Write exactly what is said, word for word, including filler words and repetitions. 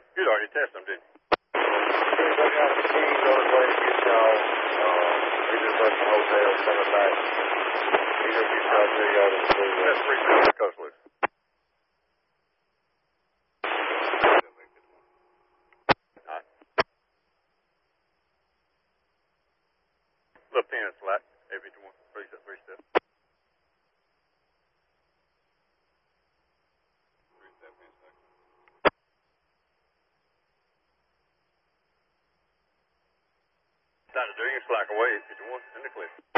You'd already tested them, didn't you? As soon as I got the keys on his way to get y'all, um, he just left the hotel coming back. He gonna get y'all till y'all to the blue. That's three minutes. Coast loose. Alright. Left hand slack. A fifty-one. Three step, three step. Three step, hand slack. Time to do your slack away. A fifty-one in the cliff.